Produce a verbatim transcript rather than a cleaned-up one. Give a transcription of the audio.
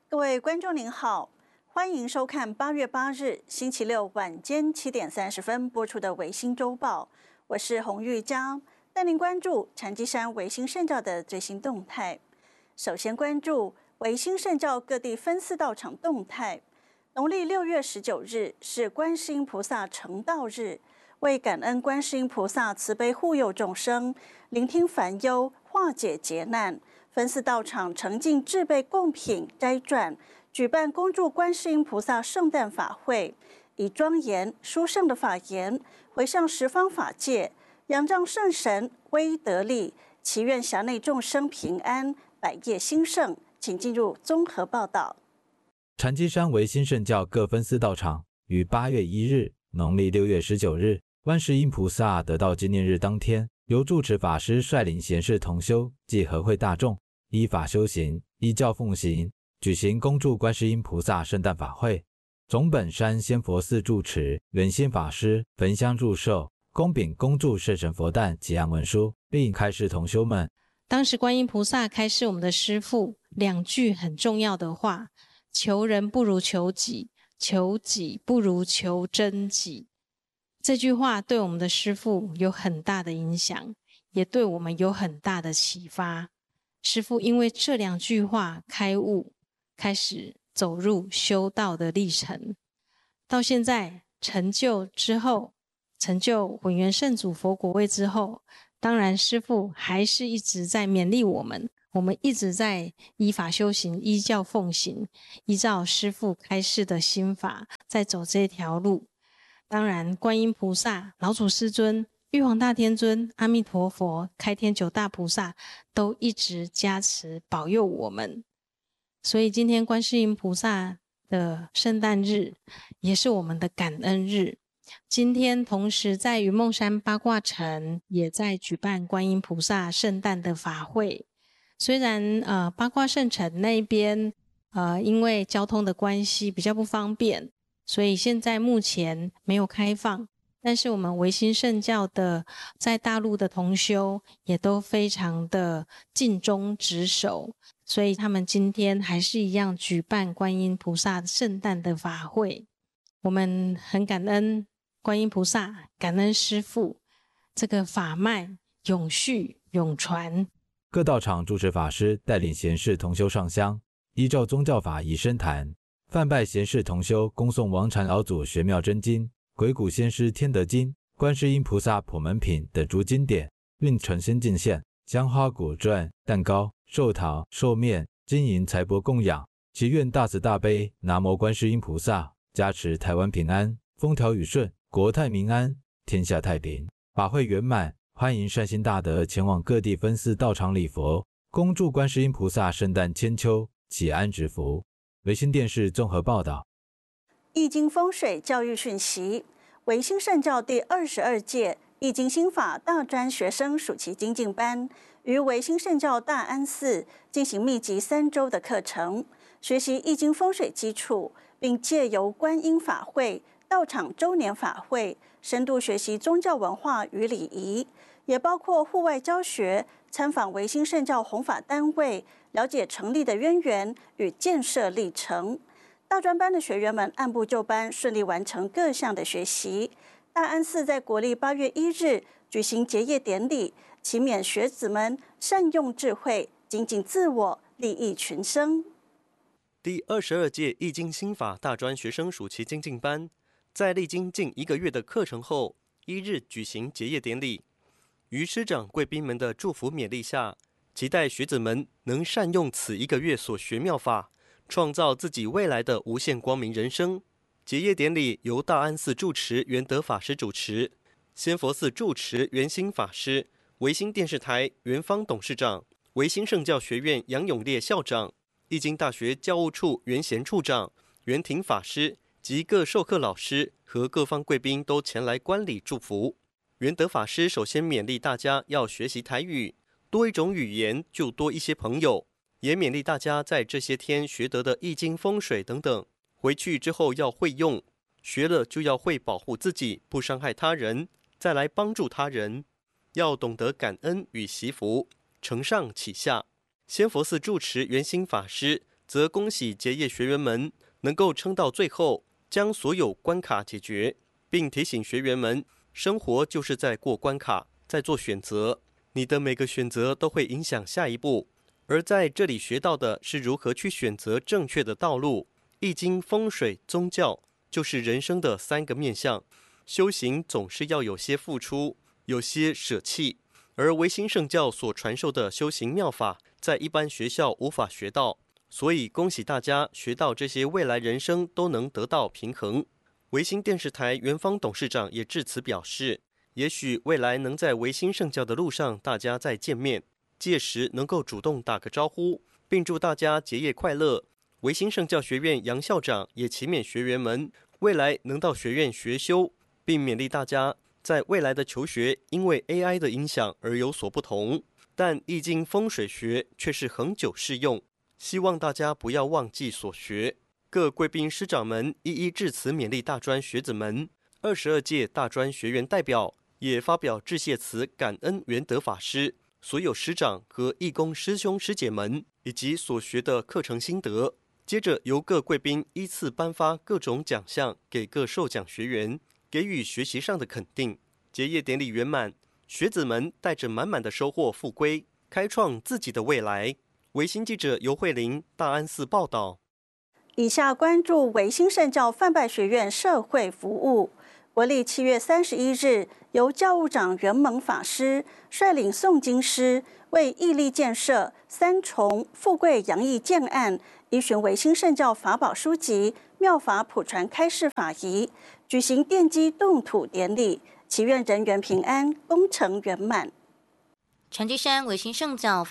各位观众您好，欢迎收看八月八日星期六晚间七点三十分播出的维新周报，我是洪玉佳，带您关注禅机山维新圣教的最新动态。首先关注维新圣教各地分寺道场动态。农历六月十九日是观世音菩萨成道日，为感恩观世音菩萨慈悲护佑众生，聆听烦忧，化解劫难，分寺道场诚敬制备贡品斋馔，举办恭祝观世音菩萨圣诞法会，以庄严殊胜的法言回向十方法界，仰仗圣神威德力，祈愿辖内众生平安，百业兴盛。请进入综合报道。 禅机山维新圣教各分寺道场于八月一日（农历六月十九日）观世音菩萨得道纪念日当天，由住持法师率领贤士同修及和会大众，依法修行，依教奉行，举行恭祝观世音菩萨圣诞法会。总本山仙佛寺住持圆心法师焚香祝寿，恭禀恭祝圣神佛诞及案文书，并开示同修们。 当时观音菩萨开示我们的师父两句很重要的话：求人不如求己，求己不如求真己。这句话对我们的师父有很大的影响，也对我们有很大的启发。师父因为这两句话开悟，开始走入修道的历程。到现在成就之后，成就混元圣祖佛果位之后，当然师父还是一直在勉励我们，我们一直在依法修行，依教奉行，依照师父开示的心法在走这条路。当然观音菩萨、老祖师尊、玉皇大天尊、阿弥陀佛、开天九大菩萨都一直加持保佑我们。所以今天观世音菩萨的圣诞日也是我们的感恩日。今天同时在云梦山八卦城也在举办观音菩萨圣诞的法会。虽然呃八卦圣城那边呃因为交通的关系比较不方便，所以现在目前没有开放，但是我们维新圣教的在大陆的同修也都非常的尽忠职守，所以他们今天还是一样举办观音菩萨圣诞的法会。我们很感恩观音菩萨，感恩师父，这个法脉永续永传。 各道场住持法师带领贤士同修上香，依照宗教法仪深坛，梵拜贤士同修恭诵王禅老祖玄妙真经、鬼谷先师天德经、观世音菩萨普门品等诸经典，并诚心敬献香花果馔、蛋糕、寿桃、寿面、金银财帛供养，祈愿大慈大悲南无观世音菩萨加持台湾平安，风调雨顺，国泰民安，天下太平。法会圆满，欢迎善心大德前往各地分寺道场礼佛，恭祝观世音菩萨圣诞千秋，祈安植福。维新电视综合报道。 易经风水教育讯息：维新圣教第二十二届易经心法大专学生暑期精进班，于维新圣教大安寺进行密集三周的课程，学习易经风水基础，并借由观音法会、道场周年法会，深度学习宗教文化与礼仪，也包括户外教学、参访维新圣教弘法单位，了解成立的渊源与建设历程。大专班的学员们按部就班，顺利完成各项的学习。大安寺在国历八月一日举行结业典礼，祈勉学子们善用智慧，精进自我，利益群生。 第二十二届易经心法大专学生暑期精进班，在历经近一个月的课程后，一日举行结业典礼。于师长贵宾们的祝福勉励下，期待学子们能善用此一个月所学妙法，创造自己未来的无限光明人生。结业典礼由大安寺住持圆德法师主持，仙佛寺住持圆心法师，维新电视台圆方董事长，维新圣教学院杨永烈校长，易经大学教务处袁贤处长、袁廷法师及各授课老师和各方贵宾都前来观礼祝福。圆德法师首先勉励大家要学习台语，多一种语言就多一些朋友，也勉励大家在这些天学得的易经风水等等，回去之后要会用，学了就要会保护自己，不伤害他人，再来帮助他人，要懂得感恩与惜福，承上启下。仙佛寺住持圆心法师则恭喜结业学员们能够撑到最后，将所有关卡解决，并提醒学员们，生活就是在过关卡，在做选择，你的每个选择都会影响下一步。而在这里学到的是如何去选择正确的道路。易经、风水、宗教就是人生的三个面向，修行总是要有些付出，有些舍弃。而唯心圣教所传授的修行妙法，在一般学校无法学到，所以恭喜大家学到这些，未来人生都能得到平衡。唯心电视台元芳董事长也致辞表示，也许未来能在唯心圣教的路上大家再见面，届时能够主动打个招呼，并祝大家结业快乐。唯心圣教学院杨校长也期勉学员们未来能到学院学修，并勉励大家在未来的求学因为 A I 的影响而有所不同，但易经风水学却是恒久适用，希望大家不要忘记所学。各贵宾师长们一一致辞勉励大专学子们，二十二届大专学员代表也发表致谢词，感恩元德法师、所有师长和义工师兄师姐们以及所学的课程心得。接着由各贵宾依次颁发各种奖项给各受奖学员，给予学习上的肯定。结业典礼圆满，学子们带着满满的收获复归，开创自己的未来。唯心记者尤慧玲，大安寺报道。 以下关注唯心圣教范拜学院社会服务。国历七月三十一日，由教务长圆蒙法师率领诵经师，为义利建设三重富贵洋溢建案，依循唯心圣教法宝书籍妙法普传开示法仪，举行奠基动土典礼，祈愿人员平安，工程圆满。 成吉山唯心圣教